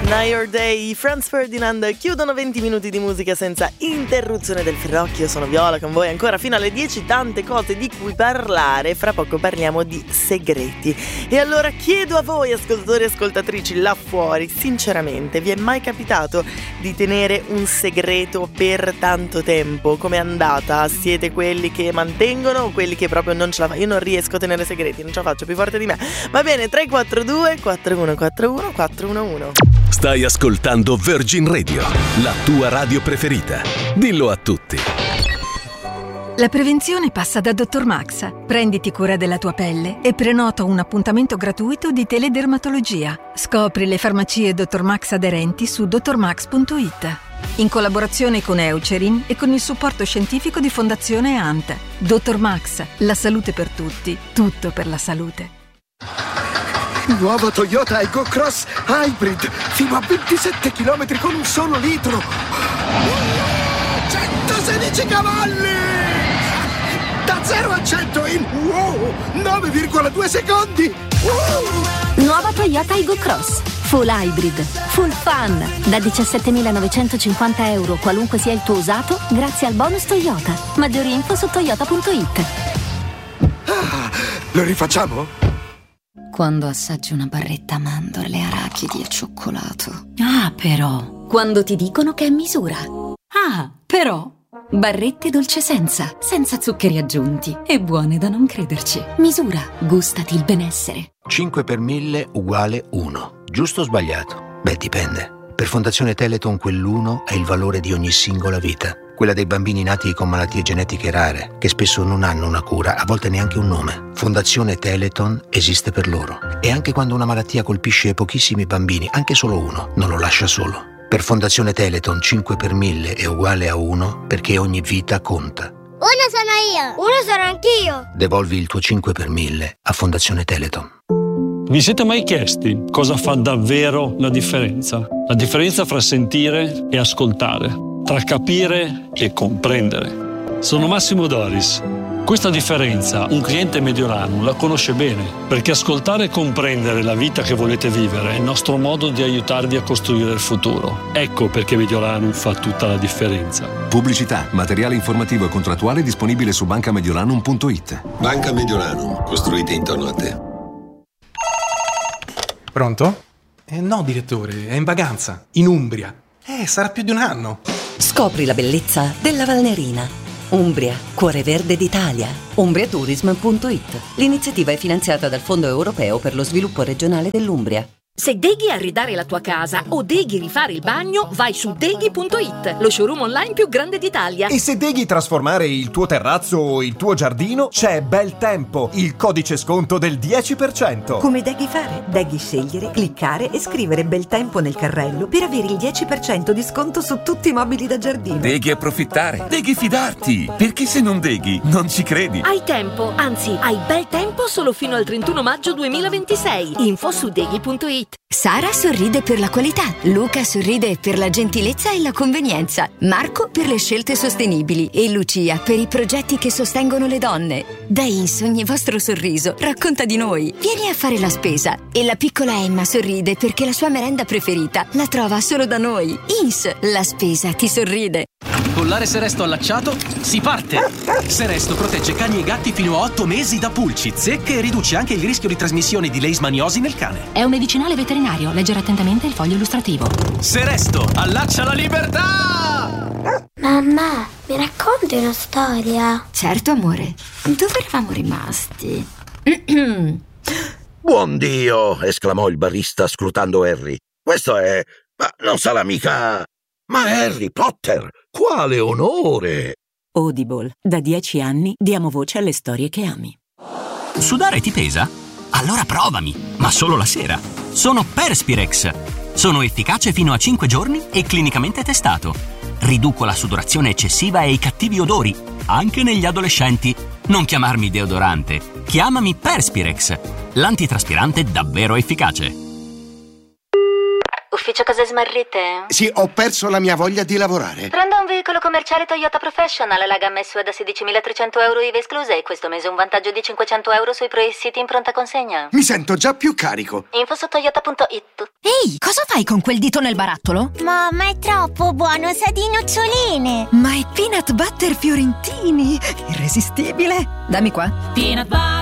Night or Day, Franz Ferdinand chiudono 20 minuti di musica senza interruzione del Ferrocchio. Sono Viola con voi ancora fino alle 10, tante cose di cui parlare. Fra poco parliamo di segreti. E allora chiedo a voi, ascoltatori e ascoltatrici là fuori, sinceramente, vi è mai capitato di tenere un segreto per tanto tempo? Com'è andata? Siete quelli che mantengono o quelli che proprio non ce la fanno? Io non riesco a tenere segreti, non ce la faccio, più forte di me. Va bene, 342 4141 411. Stai ascoltando Virgin Radio, la tua radio preferita. Dillo a tutti. La prevenzione passa da Dr. Max. Prenditi cura della tua pelle e prenota un appuntamento gratuito di teledermatologia. Scopri le farmacie Dr. Max aderenti su drmax.it. In collaborazione con Eucerin e con il supporto scientifico di Fondazione ANT. Dr. Max, la salute per tutti, tutto per la salute. Nuova Toyota Aygo Cross Hybrid, fino a 27 km con un solo litro. 116 cavalli! Da 0 a 100 in 9,2 secondi! Nuova Toyota Aygo Cross Full Hybrid, Full Fun, da 17.950 euro qualunque sia il tuo usato, grazie al bonus Toyota. Maggiori info su toyota.it. Lo rifacciamo? Quando assaggi una barretta mandorle, arachidi e cioccolato. Ah, però. Quando ti dicono che è misura. Ah, però. Barrette dolce senza zuccheri aggiunti e buone da non crederci. Misura, gustati il benessere. 5 per 1000 uguale 1. Giusto o sbagliato? Beh, dipende. Per Fondazione Teleton quell'1 è il valore di ogni singola vita. Quella dei bambini nati con malattie genetiche rare, che spesso non hanno una cura, a volte neanche un nome. Fondazione Teleton esiste per loro. E anche quando una malattia colpisce pochissimi bambini, anche solo uno, non lo lascia solo. Per Fondazione Teleton 5 per 1000 è uguale a 1 perché ogni vita conta. 1 sono io, 1 sono anch'io. Devolvi il tuo 5 per 1000 a Fondazione Teleton. Vi siete mai chiesti cosa fa davvero la differenza? La differenza fra sentire e ascoltare, tra capire e comprendere. Sono Massimo Doris. Questa differenza un cliente Mediolanum la conosce bene, perché ascoltare e comprendere la vita che volete vivere è il nostro modo di aiutarvi a costruire il futuro. Ecco perché Mediolanum fa tutta la differenza. Pubblicità, materiale informativo e contrattuale disponibile su bancamediolanum.it. Banca Mediolanum, costruite intorno a te. Pronto? No, direttore, è in vacanza, in Umbria. Sarà più di un anno. Scopri la bellezza della Valnerina. Umbria, cuore verde d'Italia. Umbriatourism.it. L'iniziativa è finanziata dal Fondo Europeo per lo Sviluppo Regionale dell'Umbria. Se deghi arredare la tua casa o deghi rifare il bagno, vai su deghi.it, lo showroom online più grande d'Italia. E se deghi trasformare il tuo terrazzo o il tuo giardino, c'è Bel Tempo, il codice sconto del 10%. Come deghi fare? Deghi scegliere, cliccare e scrivere Bel Tempo nel carrello per avere il 10% di sconto su tutti i mobili da giardino. Deghi approfittare, deghi fidarti, perché se non deghi non ci credi. Hai tempo, anzi hai bel tempo solo fino al 31 maggio 2026. Info su deghi.it. Sara sorride per la qualità, Luca sorride per la gentilezza e la convenienza, Marco per le scelte sostenibili e Lucia per i progetti che sostengono le donne. Da Ins ogni vostro sorriso racconta di noi. Vieni a fare la spesa. E la piccola Emma sorride perché la sua merenda preferita la trova solo da noi. Ins, la spesa ti sorride. Collare Seresto allacciato, si parte! Seresto protegge cani e gatti fino a 8 mesi da pulci, zecche e riduce anche il rischio di trasmissione di leishmaniosi nel cane. È un medicinale veterinario, leggere attentamente il foglio illustrativo. Seresto, allaccia la libertà! Mamma, mi racconti una storia? Certo, amore. Dove eravamo rimasti? Buon Dio! Esclamò il barista scrutando Harry. Questo è... ma non sarà mica... Ma Harry Potter, quale onore! Audible, da 10 anni diamo voce alle storie che ami. Sudare ti pesa? Allora provami, ma solo la sera. Sono Perspirex. Sono efficace fino a 5 giorni e clinicamente testato. Riduco la sudorazione eccessiva e i cattivi odori, anche negli adolescenti. Non chiamarmi deodorante, chiamami Perspirex, l'antitraspirante davvero efficace. ufficio cose smarrite? Sì, ho perso la mia voglia di lavorare. Prenda un veicolo commerciale Toyota Professional, la gamma SUV da 16.300 euro IVA esclusa e questo mese un vantaggio di 500 euro sui pre-siti in pronta consegna. Mi sento già più carico. Info su toyota.it. Ehi, cosa fai con quel dito nel barattolo? Mamma, è troppo buono, sa di noccioline. Ma è peanut butter fiorentini, irresistibile. Dammi qua. Peanut butter